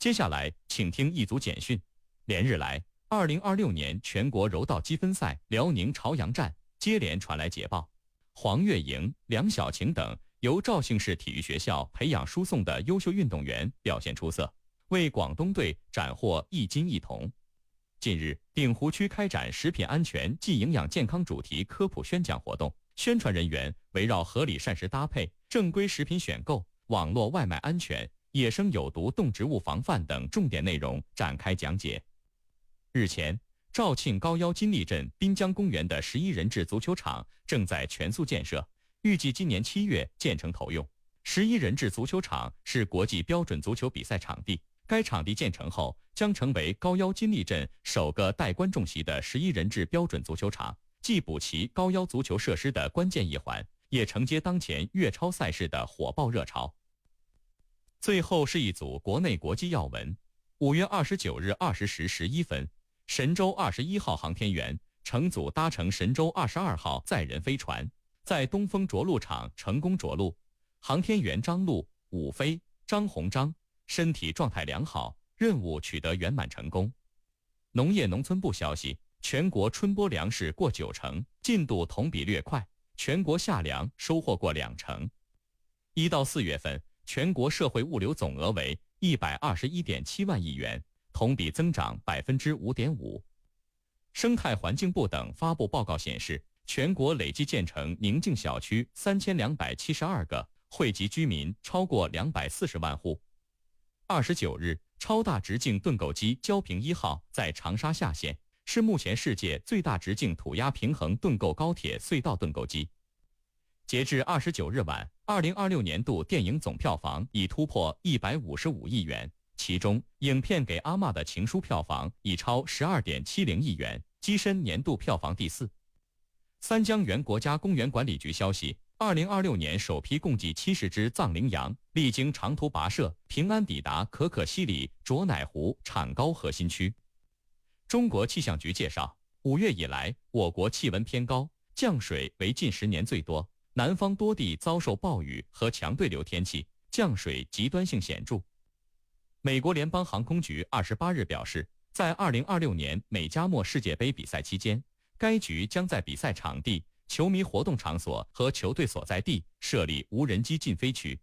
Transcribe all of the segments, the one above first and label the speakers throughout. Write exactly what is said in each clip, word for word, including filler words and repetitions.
Speaker 1: 接下来，请听一组简讯。连日来，二零二六年全国柔道积分赛辽宁朝阳站接连传来捷报，黄月莹、梁晓晴等由肇庆市体育学校培养输送的优秀运动员表现出色，为广东队斩获一金一铜。近日，鼎湖区开展食品安全暨营养健康主题科普宣讲活动，宣传人员围绕合理膳食搭配、正规食品选购、网络外卖安全、野生有毒动植物防范等重点内容展开讲解。日前，肇庆高腰金利镇滨江公园的十一人制足球场正在全速建设，预计今年七月建成投用。十一人制足球场是国际标准足球比赛场地，该场地建成后将成为高腰金利镇首个带观众席的十一人制标准足球场，既补齐高腰足球设施的关键一环，也承接当前粤超赛事的火爆热潮。最后是一组国内国际要闻。五月二十九日二十时十一分，神舟二十一号航天员乘组搭乘神舟二十二号载人飞船，在东风着陆场成功着陆。航天员张陆、武飞、张鸿章身体状态良好，任务取得圆满成功。农业农村部消息，全国春播粮食过九成，进度同比略快，全国夏粮收获过两成。一到四月份，全国社会物流总额为一百二十一点七万亿元，同比增长百分之五点五。生态环境部等发布报告显示，全国累计建成宁静小区三千两百七十二个，惠及居民超过两百四十万户。二十九日，超大直径盾构机蛟平一号在长沙下线，是目前世界最大直径土压平衡盾构高铁隧道盾构机。截至二十九日晚，二零二六年度电影总票房已突破一百五十五亿元，其中影片《给阿嬷的情书》票房已超十二点七零亿元，跻身年度票房第四。三江源国家公园管理局消息，二零二六年首批共计七十只藏羚羊历经长途跋涉，平安抵达可可西里卓乃湖产高核心区。中国气象局介绍，五月以来，我国气温偏高，降水为近十年最多，南方多地遭受暴雨和强对流天气，降水极端性显著。美国联邦航空局二十八日表示，在二零二六年美加墨世界杯比赛期间，该局将在比赛场地、球迷活动场所和球队所在地设立无人机禁飞区。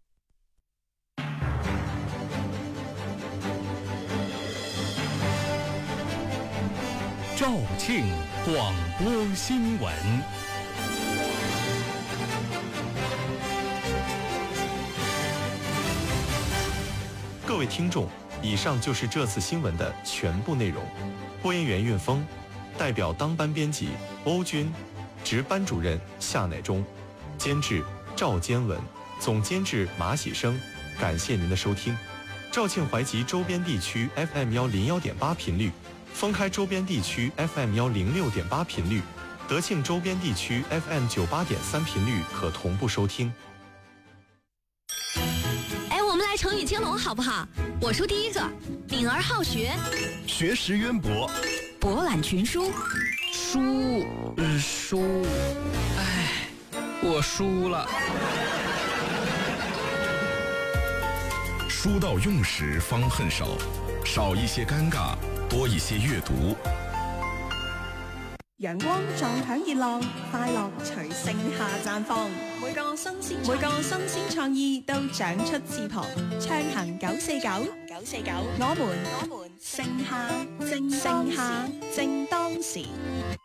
Speaker 2: 肇庆广播新闻。
Speaker 3: 各位听众，以上就是这次新闻的全部内容。播音员运峰，代表当班编辑欧军，值班主任夏乃忠，监制赵坚文，总监制马喜生。感谢您的收听。肇庆淮吉周边地区 F M 幺零幺点八频率，封开周边地区 F M 幺零六点八频率，德庆周边地区 F M 九八点三频率可同步收听。
Speaker 4: 成语接龙好不好？我出第一个，敏而好学，
Speaker 2: 学识渊博，
Speaker 4: 博览群书，
Speaker 5: 书，呃，书，唉，我输了。
Speaker 2: 书到用时方恨少，少一些尷尬，多一些閱讀。
Speaker 6: 陽光撞響熱浪，快樂隨盛夏綻放。每個新鮮每個新鮮創意都長出翅膀，暢行九四九，九四九，我們我們盛夏正盛夏正當時。